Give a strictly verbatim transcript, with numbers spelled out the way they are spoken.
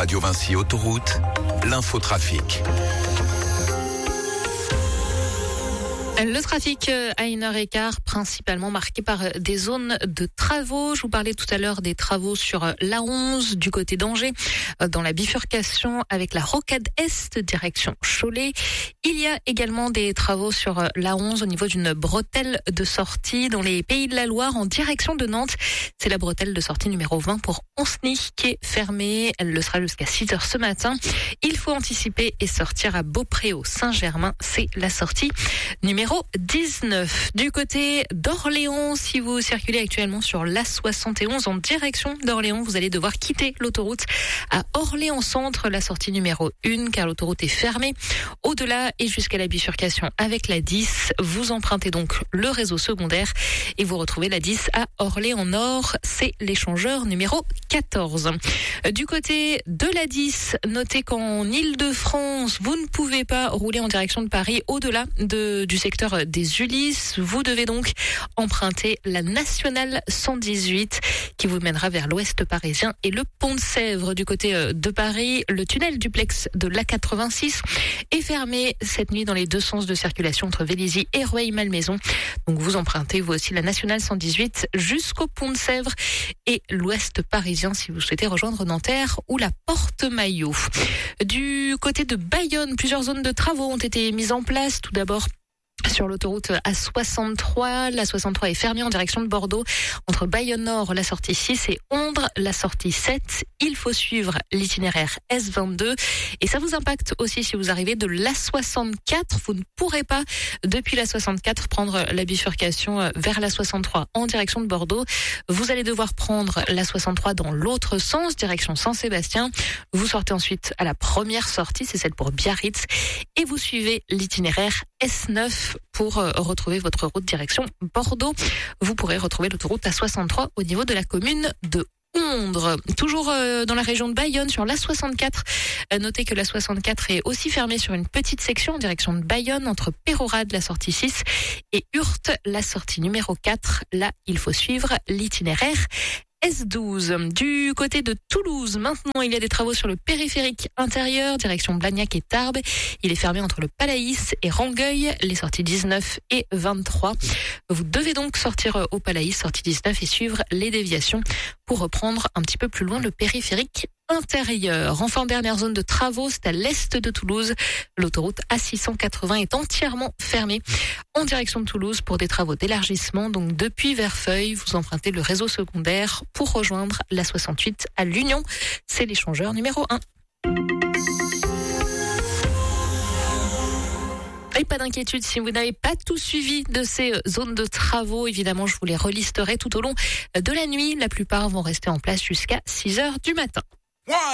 Radio Vinci Autoroute, l'infotrafic. Le trafic à une heure et quart, principalement marqué par des zones de travaux. Je vous parlais tout à l'heure des travaux sur l'A onze du côté d'Angers, dans la bifurcation avec la rocade Est, direction Cholet. Il y a également des travaux sur l'A onze au niveau d'une bretelle de sortie dans les Pays de la Loire en direction de Nantes. C'est la bretelle de sortie numéro vingt pour Anceny qui est fermée. Elle le sera jusqu'à six heures ce matin. Il faut anticiper et sortir à Beaupré-au-Saint-Germain. C'est la sortie numéro dix-neuf. Du côté d'Orléans, si vous circulez actuellement sur l'A soixante et onze en direction d'Orléans, vous allez devoir quitter l'autoroute à Orléans-Centre, la sortie numéro un, car l'autoroute est fermée. Au-delà et jusqu'à la bifurcation avec la dix, vous empruntez donc le réseau secondaire et vous retrouvez la dix à Orléans-Nord. C'est l'échangeur numéro quatorze. Du côté de la dix, notez qu'en Île-de-France, vous ne pouvez pas rouler en direction de Paris au-delà de, du secteur des Ulysses. Vous devez donc emprunter la nationale cent dix-huit qui vous mènera vers l'ouest parisien et le pont de Sèvres. Du côté de Paris, le tunnel duplex de l'A quatre-vingt-six est fermé cette nuit dans les deux sens de circulation entre Vélizy et Rueil-Malmaison. Donc vous empruntez vous aussi la nationale cent dix-huit jusqu'au pont de Sèvres et l'ouest parisien si vous souhaitez rejoindre Nanterre ou la Porte-Maillot. Du côté de Bayonne, plusieurs zones de travaux ont été mises en place. Tout d'abord, sur l'autoroute A soixante-trois, la soixante-trois est fermée en direction de Bordeaux. Entre Bayonne-Nord, la sortie six et Ondres, la sortie sept. Il faut suivre l'itinéraire S vingt-deux. Et ça vous impacte aussi si vous arrivez de l'A soixante-quatre. Vous ne pourrez pas, depuis la soixante-quatre, prendre la bifurcation vers la soixante-trois en direction de Bordeaux. Vous allez devoir prendre la soixante-trois dans l'autre sens, direction Saint-Sébastien. Vous sortez ensuite à la première sortie, c'est celle pour Biarritz. Et vous suivez l'itinéraire S neuf pour retrouver votre route direction Bordeaux. Vous pourrez retrouver l'autoroute A soixante-trois au niveau de la commune de Ondres. Toujours dans la région de Bayonne, sur l'A soixante-quatre. Notez que l'A soixante-quatre est aussi fermée sur une petite section en direction de Bayonne, entre Pérorade, la sortie six, et Hurte, la sortie numéro quatre. Là, il faut suivre l'itinéraire S douze. Du côté de Toulouse, maintenant, il y a des travaux sur le périphérique intérieur, direction Blagnac et Tarbes. Il est fermé entre le Palaïs et Rangueil, les sorties dix-neuf et vingt-trois. Vous devez donc sortir au Palaïs, sortie dix-neuf, et suivre les déviations pour reprendre un petit peu plus loin le périphérique intérieur. Enfin, dernière zone de travaux, c'est à l'est de Toulouse. L'autoroute A six cent quatre-vingts est entièrement fermée en direction de Toulouse pour des travaux d'élargissement. Donc depuis Verfeuille, vous empruntez le réseau secondaire pour rejoindre la soixante-huit à l'Union. C'est l'échangeur numéro un. Et pas d'inquiétude, si vous n'avez pas tout suivi de ces zones de travaux, évidemment, je vous les relisterai tout au long de la nuit. La plupart vont rester en place jusqu'à six heures du matin.